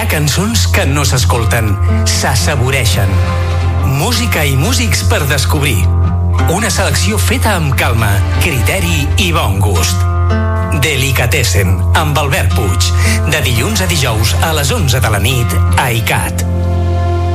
ha cançons que no s'escolten, s'assaboreixen. Música i músics per descobrir. Una selecció feta amb calma, criteri i bon gust. Delicatessen, amb Albert Puig. De dilluns a dijous a les 11 de la nit a ICAT.